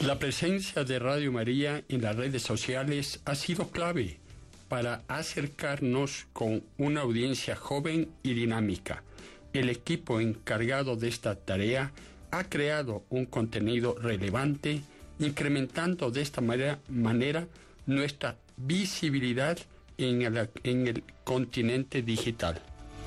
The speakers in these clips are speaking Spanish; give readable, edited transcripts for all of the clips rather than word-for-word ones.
La presencia de Radio María en las redes sociales ha sido clave para acercarnos con una audiencia joven y dinámica. El equipo encargado de esta tarea ha creado un contenido relevante, incrementando de esta manera nuestra visibilidad en el continente digital.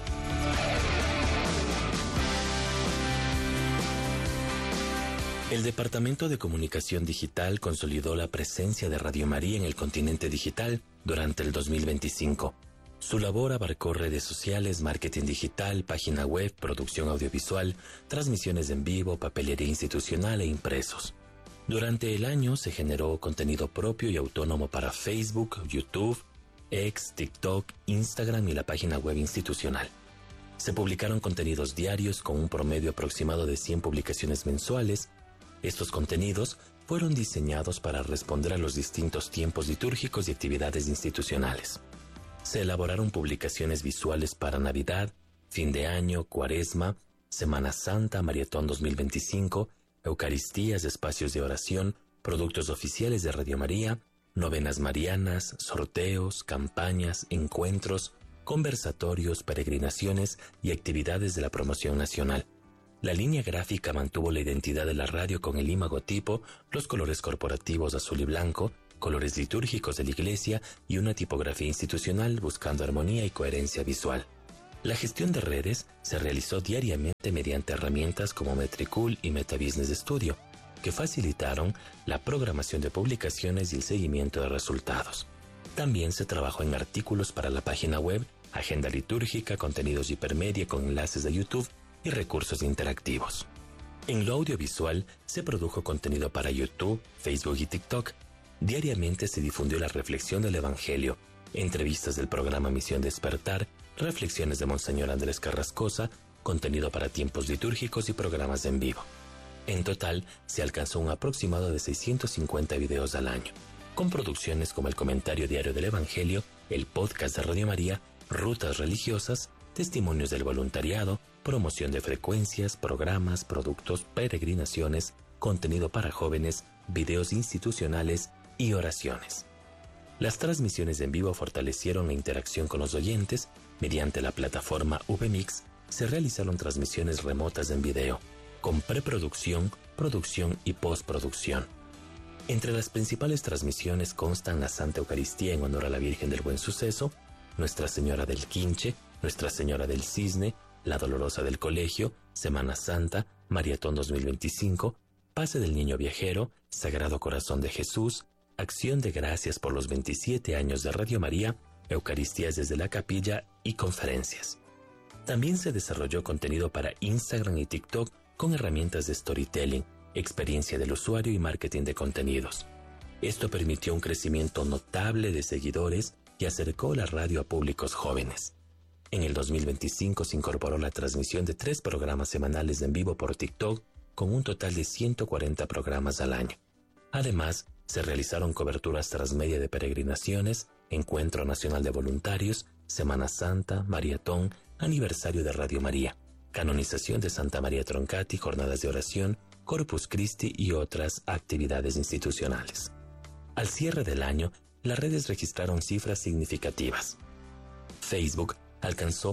El Departamento de Comunicación Digital consolidó la presencia de Radio María en el continente digital durante el 2025. Su labor abarcó redes sociales, marketing digital, página web, producción audiovisual, transmisiones en vivo, papelería institucional e impresos. Durante el año se generó contenido propio y autónomo para Facebook, YouTube, X, TikTok, Instagram y la página web institucional. Se publicaron contenidos diarios con un promedio aproximado de 100 publicaciones mensuales. Estos contenidos fueron diseñados para responder a los distintos tiempos litúrgicos y actividades institucionales. Se elaboraron publicaciones visuales para Navidad, fin de año, Cuaresma, Semana Santa, Maratón 2025, Eucaristías, espacios de oración, productos oficiales de Radio María, novenas marianas, sorteos, campañas, encuentros, conversatorios, peregrinaciones y actividades de la promoción nacional. La línea gráfica mantuvo la identidad de la radio con el imagotipo, los colores corporativos azul y blanco, colores litúrgicos de la iglesia y una tipografía institucional buscando armonía y coherencia visual. La gestión de redes se realizó diariamente mediante herramientas como Metricool y MetaBusiness Studio, que facilitaron la programación de publicaciones y el seguimiento de resultados. También se trabajó en artículos para la página web, agenda litúrgica, contenidos hipermedia con enlaces de YouTube y recursos interactivos. En lo audiovisual se produjo contenido para YouTube, Facebook y TikTok. Diariamente se difundió la reflexión del Evangelio, entrevistas del programa Misión Despertar, reflexiones de Monseñor Andrés Carrascosa, contenido para tiempos litúrgicos y programas en vivo. En total, se alcanzó un aproximado de 650 videos al año, con producciones como el comentario diario del Evangelio, el podcast de Radio María, rutas religiosas, testimonios del voluntariado, promoción de frecuencias, programas, productos, peregrinaciones, contenido para jóvenes, videos institucionales y oraciones. Las transmisiones en vivo fortalecieron la interacción con los oyentes. Mediante la plataforma VMix se realizaron transmisiones remotas en video, con preproducción, producción y postproducción. Entre las principales transmisiones constan la Santa Eucaristía en honor a la Virgen del Buen Suceso, Nuestra Señora del Quinche, Nuestra Señora del Cisne, La Dolorosa del Colegio, Semana Santa, Maratón 2025, Pase del Niño Viajero, Sagrado Corazón de Jesús, Acción de Gracias por los 27 años de Radio María, Eucaristías desde la Capilla y conferencias. También se desarrolló contenido para Instagram y TikTok con herramientas de storytelling, experiencia del usuario y marketing de contenidos. Esto permitió un crecimiento notable de seguidores y acercó la radio a públicos jóvenes. En el 2025 se incorporó la transmisión de 3 programas semanales en vivo por TikTok, con un total de 140 programas al año. Además, se realizaron coberturas transmedia de peregrinaciones, Encuentro Nacional de Voluntarios, Semana Santa, Maratón, aniversario de Radio María, canonización de Santa María Troncati, jornadas de oración, Corpus Christi y otras actividades institucionales. Al cierre del año, las redes registraron cifras significativas. Facebook alcanzó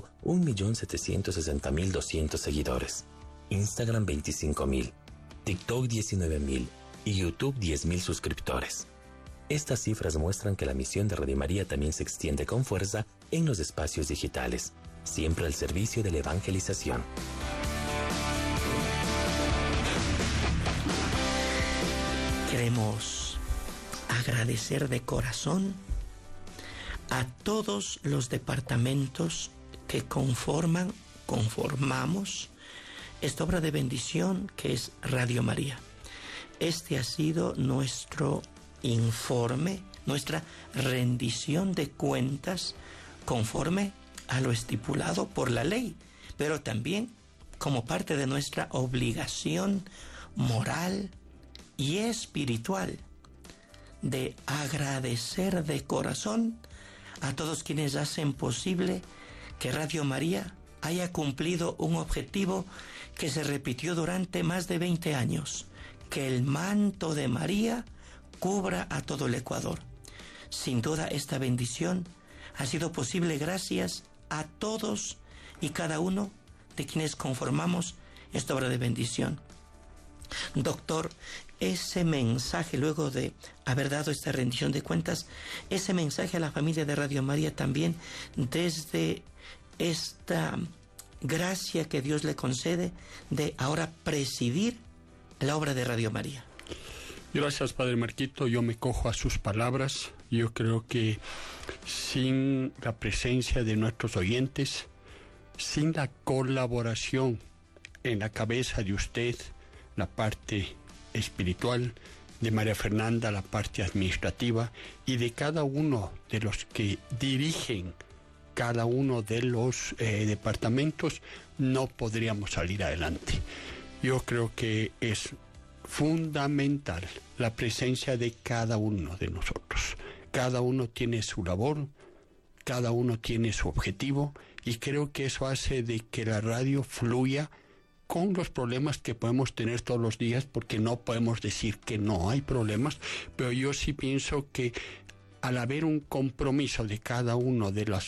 1.760.200 seguidores, Instagram 25.000, TikTok 19.000 y YouTube 10.000 suscriptores. Estas cifras muestran que la misión de Radio María también se extiende con fuerza en los espacios digitales, siempre al servicio de la evangelización. Queremos agradecer de corazón a todos los departamentos que conformamos esta obra de bendición que es Radio María. Este ha sido nuestro informe, nuestra rendición de cuentas conforme a lo estipulado por la ley, pero también como parte de nuestra obligación moral y espiritual de agradecer de corazón a todos quienes hacen posible que Radio María haya cumplido un objetivo que se repitió durante más de 20 años, que el manto de María cubra a todo el Ecuador. Sin duda, esta bendición ha sido posible gracias a todos y cada uno de quienes conformamos esta obra de bendición. Doctor, ese mensaje, luego de haber dado esta rendición de cuentas, ese mensaje a la familia de Radio María también, desde esta gracia que Dios le concede de ahora presidir la obra de Radio María. Gracias, Padre Marquito. Yo me cojo a sus palabras. Yo creo que sin la presencia de nuestros oyentes, sin la colaboración en la cabeza de usted, la parte espiritual, de María Fernanda, la parte administrativa, y de cada uno de los que dirigen cada uno de los departamentos, no podríamos salir adelante. Yo creo que es fundamental la presencia de cada uno de nosotros. Cada uno tiene su labor, cada uno tiene su objetivo, y creo que eso hace de que la radio fluya con los problemas que podemos tener todos los días, porque no podemos decir que no hay problemas, pero yo sí pienso que al haber un compromiso de cada uno de las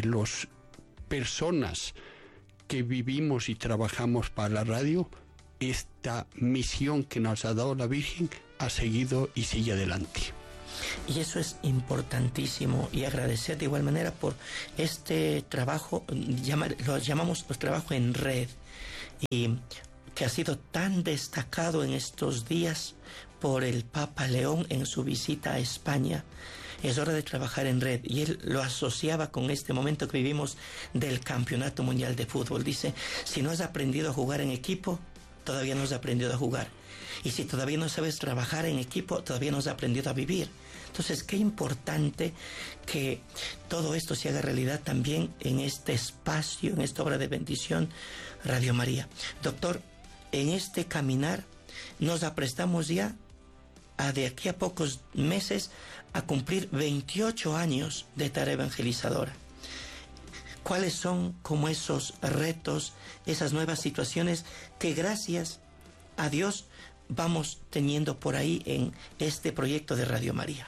personas que vivimos y trabajamos para la radio, esta misión que nos ha dado la Virgen ha seguido y sigue adelante. Y eso es importantísimo, y agradecer de igual manera por este trabajo, lo llamamos los trabajos en red, y que ha sido tan destacado en estos días por el Papa León en su visita a España. Es hora de trabajar en red, y él lo asociaba con este momento que vivimos del Campeonato Mundial de Fútbol. Dice, si no has aprendido a jugar en equipo, todavía no has aprendido a jugar. Y si todavía no sabes trabajar en equipo, todavía no has aprendido a vivir. Entonces, qué importante que todo esto se haga realidad también en este espacio, en esta obra de bendición, Radio María. Doctor, en este caminar nos aprestamos ya de aquí a pocos meses a cumplir 28 años de tarea evangelizadora. ¿Cuáles son como esos retos, esas nuevas situaciones que gracias a Dios vamos teniendo por ahí en este proyecto de Radio María?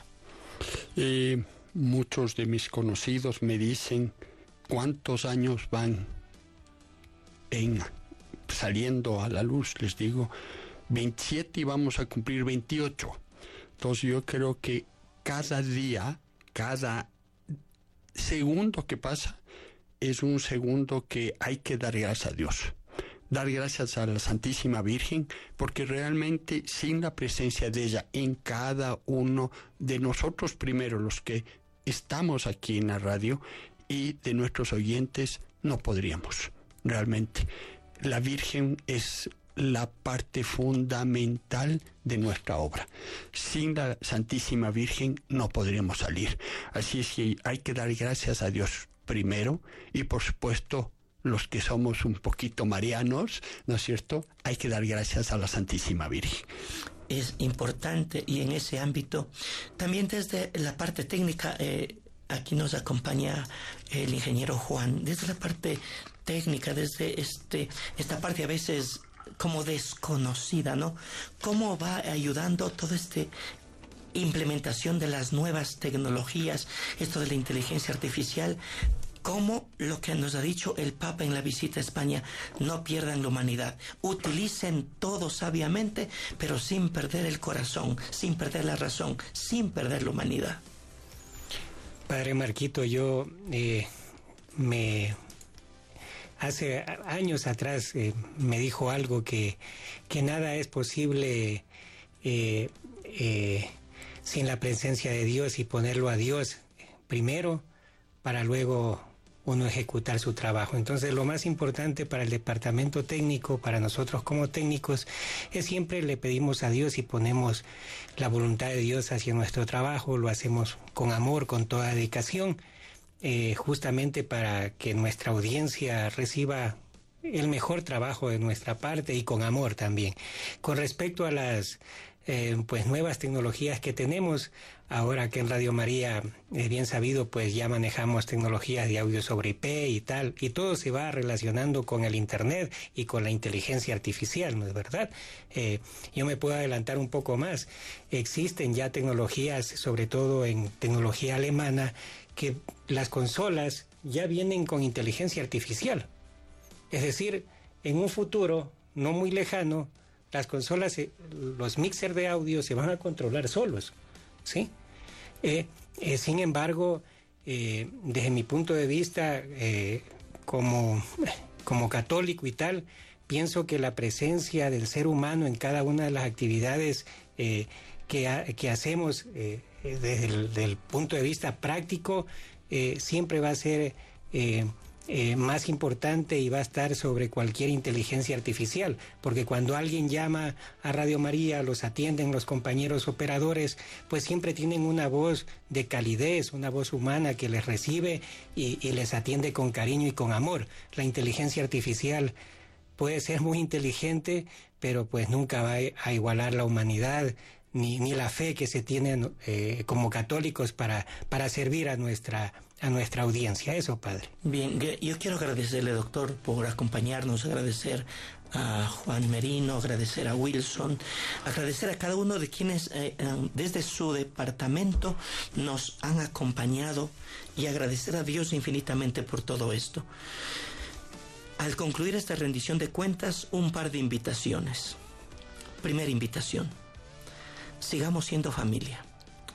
Muchos de mis conocidos me dicen cuántos años van saliendo a la luz. Les digo 27 y vamos a cumplir 28. Entonces yo creo que cada día, cada segundo que pasa es un segundo que hay que dar gracias a Dios. Dar gracias a la Santísima Virgen, porque realmente sin la presencia de ella en cada uno de nosotros, primero los que estamos aquí en la radio, y de nuestros oyentes, no podríamos. Realmente la Virgen es la parte fundamental de nuestra obra. Sin la Santísima Virgen no podríamos salir. Así es que hay que dar gracias a Dios primero, y por supuesto los que somos un poquito marianos, ¿no es cierto?, hay que dar gracias a la Santísima Virgen. Es importante, y en ese ámbito, también desde la parte técnica, aquí nos acompaña el ingeniero Juan, desde la parte técnica, desde esta parte a veces como desconocida, ¿no? ¿Cómo va ayudando todo implementación de las nuevas tecnologías, esto de la inteligencia artificial? Como lo que nos ha dicho el Papa en la visita a España, no pierdan la humanidad, utilicen todo sabiamente, pero sin perder el corazón, sin perder la razón, sin perder la humanidad. Padre Marquito, yo hace años atrás me dijo algo que nada es posible sin la presencia de Dios, y ponerlo a Dios primero para luego uno ejecutar su trabajo. Entonces, lo más importante para el departamento técnico, para nosotros como técnicos, es siempre le pedimos a Dios y ponemos la voluntad de Dios hacia nuestro trabajo, lo hacemos con amor, con toda dedicación, justamente para que nuestra audiencia reciba el mejor trabajo de nuestra parte y con amor también. Con respecto a las pues nuevas tecnologías que tenemos, ahora que en Radio María es bien sabido, pues ya manejamos tecnologías de audio sobre IP y tal, y todo se va relacionando con el Internet y con la inteligencia artificial, ¿no es verdad? Yo me puedo adelantar un poco más. Existen ya tecnologías, sobre todo en tecnología alemana, que las consolas ya vienen con inteligencia artificial. Es decir, en un futuro no muy lejano, las consolas, los mixers de audio se van a controlar solos, ¿sí? Sin embargo, desde mi punto de vista, como católico y tal, pienso que la presencia del ser humano en cada una de las actividades que hacemos desde el punto de vista práctico siempre va a ser más importante y va a estar sobre cualquier inteligencia artificial, porque cuando alguien llama a Radio María, los atienden los compañeros operadores, pues siempre tienen una voz de calidez, una voz humana que les recibe y les atiende con cariño y con amor. La inteligencia artificial puede ser muy inteligente, pero pues nunca va a igualar la humanidad ni la fe que se tiene como católicos para servir a nuestra audiencia. Eso, padre. Bien, yo quiero agradecerle, doctor, por acompañarnos, agradecer a Juan Merino, agradecer a Wilson, agradecer a cada uno de quienes desde su departamento nos han acompañado y agradecer a Dios infinitamente por todo esto. Al concluir esta rendición de cuentas, un par de invitaciones. Primera invitación: sigamos siendo familia.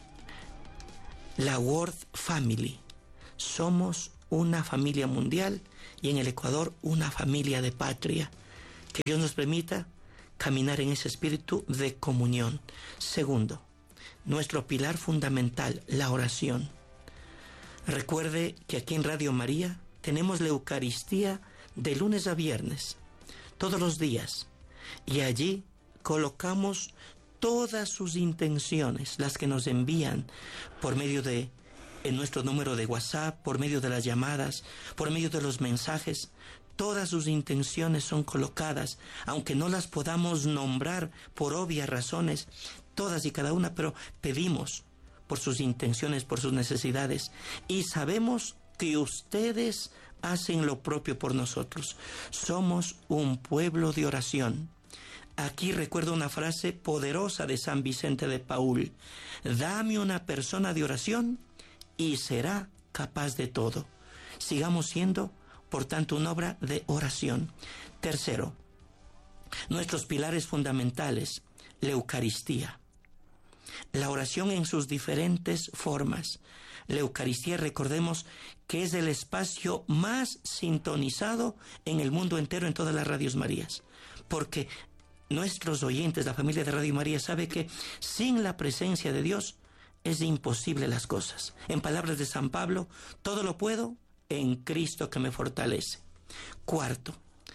La World Family. Somos una familia mundial y en el Ecuador una familia de patria. Que Dios nos permita caminar en ese espíritu de comunión. Segundo, nuestro pilar fundamental, la oración. Recuerde que aquí en Radio María tenemos la Eucaristía de lunes a viernes, todos los días. Y allí colocamos todas sus intenciones, las que nos envían por medio de en nuestro número de WhatsApp, por medio de las llamadas, por medio de los mensajes. Todas sus intenciones son colocadas, aunque no las podamos nombrar por obvias razones, todas y cada una, pero pedimos por sus intenciones, por sus necesidades, y sabemos que ustedes hacen lo propio por nosotros. Somos un pueblo de oración. Aquí recuerdo una frase poderosa de San Vicente de Paúl: dame una persona de oración y será capaz de todo. Sigamos siendo, por tanto, una obra de oración. Tercero, nuestros pilares fundamentales, la Eucaristía. La oración en sus diferentes formas. La Eucaristía, recordemos que es el espacio más sintonizado en el mundo entero, en todas las radios Marías. Porque nuestros oyentes, la familia de Radio María, sabe que sin la presencia de Dios es imposible las cosas. En palabras de San Pablo, todo lo puedo en Cristo que me fortalece. Cuarto,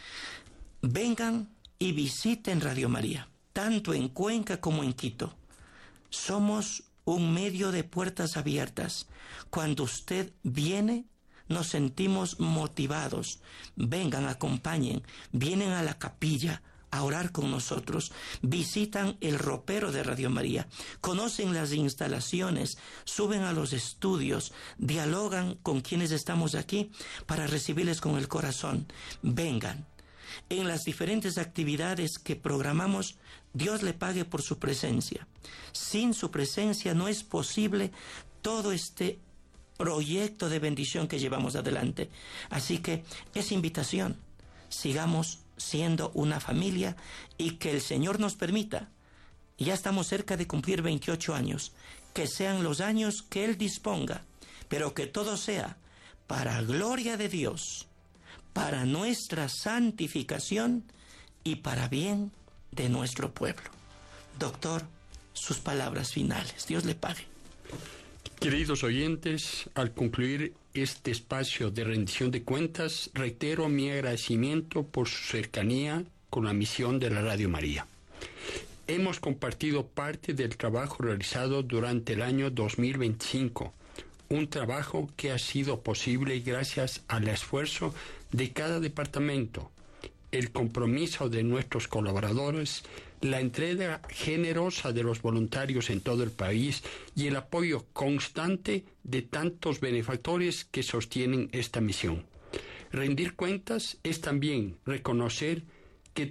vengan y visiten Radio María, tanto en Cuenca como en Quito. Somos un medio de puertas abiertas. Cuando usted viene, nos sentimos motivados. Vengan, acompañen, vienen a la capilla a orar con nosotros, visitan el ropero de Radio María, conocen las instalaciones, suben a los estudios, dialogan con quienes estamos aquí para recibirles con el corazón. Vengan. En las diferentes actividades que programamos, Dios le pague por su presencia. Sin su presencia no es posible todo este proyecto de bendición que llevamos adelante. Así que es invitación. Sigamos siendo una familia y que el Señor nos permita, ya estamos cerca de cumplir 28 años, que sean los años que Él disponga, pero que todo sea para gloria de Dios, para nuestra santificación y para bien de nuestro pueblo. Doctor, sus palabras finales. Dios le pague. Queridos oyentes, al concluir este espacio de rendición de cuentas, reitero mi agradecimiento por su cercanía con la misión de la Radio María. Hemos compartido parte del trabajo realizado durante el año 2025, un trabajo que ha sido posible gracias al esfuerzo de cada departamento el compromiso de nuestros colaboradores, la entrega generosa de los voluntarios en todo el país y el apoyo constante de tantos benefactores que sostienen esta misión. Rendir cuentas es también reconocer que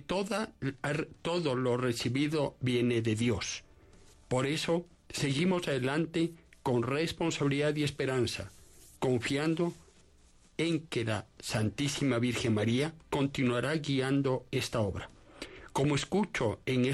todo lo recibido viene de Dios. Por eso, seguimos adelante con responsabilidad y esperanza, confiando en que la Santísima Virgen María continuará guiando esta obra. Como escucho en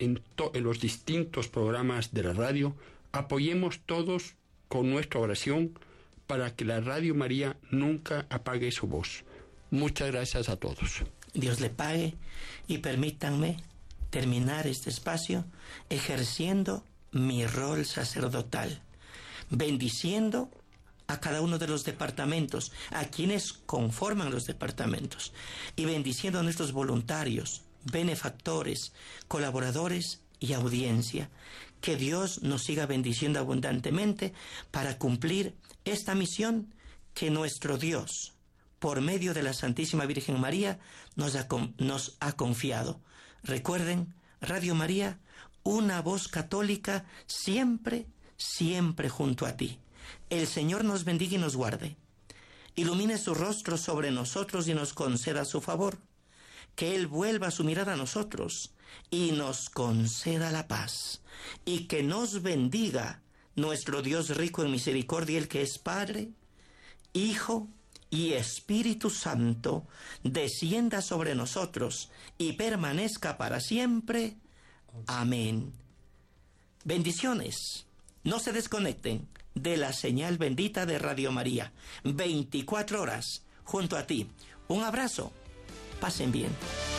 los distintos programas de la radio, apoyemos todos con nuestra oración para que la Radio María nunca apague su voz. Muchas gracias a todos. Dios le pague y permítanme terminar este espacio ejerciendo mi rol sacerdotal, bendiciendo a cada uno de los departamentos, a quienes conforman los departamentos, y bendiciendo a nuestros voluntarios, benefactores, colaboradores y audiencia. Que Dios nos siga bendiciendo abundantemente para cumplir esta misión que nuestro Dios, por medio de la Santísima Virgen María, nos ha confiado. Recuerden, Radio María, una voz católica siempre, siempre junto a ti. El Señor nos bendiga y nos guarde. Ilumine su rostro sobre nosotros y nos conceda su favor. Que Él vuelva su mirada a nosotros y nos conceda la paz. Y que nos bendiga nuestro Dios rico en misericordia, el que es Padre, Hijo y Espíritu Santo, descienda sobre nosotros y permanezca para siempre. Amén. Bendiciones. No se desconecten de la señal bendita de Radio María. 24 horas junto a ti. Un abrazo. Pasen bien.